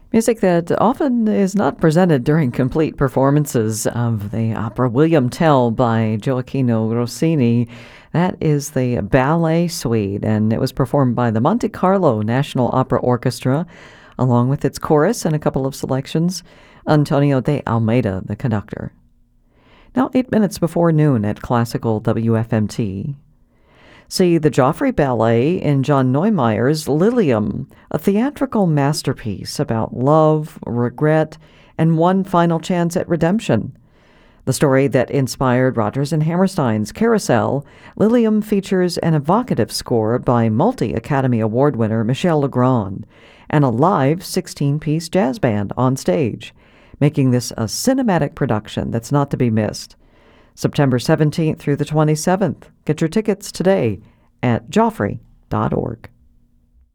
Music that often is not presented during complete performances of the opera William Tell by Gioacchino Rossini. That is the Ballet Suite, and it was performed by the Monte Carlo National Opera Orchestra, along with its chorus and a couple of selections. Antonio de Almeida, the conductor. Now, 8 minutes before noon at Classical WFMT. See the Joffrey Ballet in John Neumeier's Lilium, a theatrical masterpiece about love, regret, and one final chance at redemption. The story that inspired Rodgers and Hammerstein's Carousel, Lilium features an evocative score by multi-Academy Award winner Michel Legrand and a live 16-piece jazz band on stage, making this a cinematic production that's not to be missed. September 17th through the 27th. Get your tickets today at joffrey.org.